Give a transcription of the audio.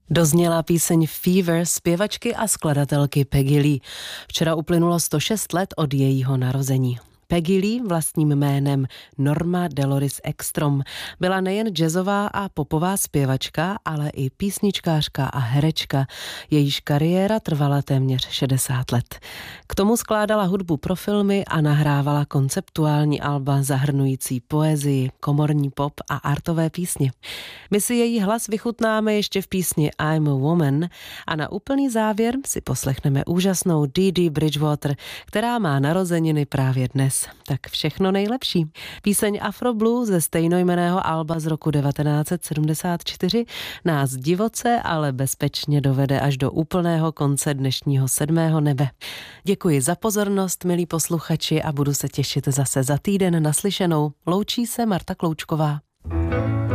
Dozněla píseň Fever zpěvačky a skladatelky Peggy Lee. Včera uplynulo 106 let od jejího narození. Peggy Lee, vlastním jménem Norma Dolores Ekstrom, byla nejen jazzová a popová zpěvačka, ale i písničkářka a herečka. Jejíž kariéra trvala téměř 60 let. K tomu skládala hudbu pro filmy a nahrávala konceptuální alba zahrnující poezii, komorní pop a artové písně. My si její hlas vychutnáme ještě v písni I'm a Woman a na úplný závěr si poslechneme úžasnou Dee Dee Bridgewater, která má narozeniny právě dnes. Tak všechno nejlepší. Píseň Afro Blue ze stejnojmenného alba z roku 1974 nás divoce, ale bezpečně dovede až do úplného konce dnešního 7. nebe. Děkuji za pozornost, milí posluchači, a budu se těšit zase za týden naslyšenou. Loučí se Marta Kloučková.